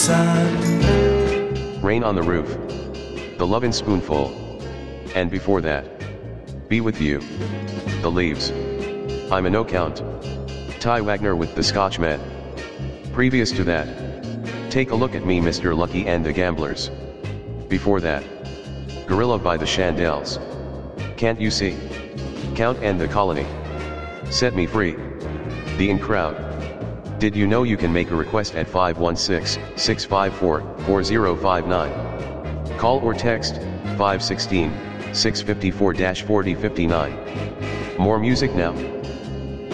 Rain on the Roof, The Lovin' Spoonful, and before that, Be With You, The Leaves, I'm a No Count, Ty Wagner with The Scotchman. Previous to that, Take a Look at Me Mr. Lucky and the Gamblers. Before that, Gorilla by the Shandels, Can't You See, Count and the Colony, Set Me Free, The In Crowd. Did you know you can make a request at 516-654-4059? Call or text 516-654-4059. More music now.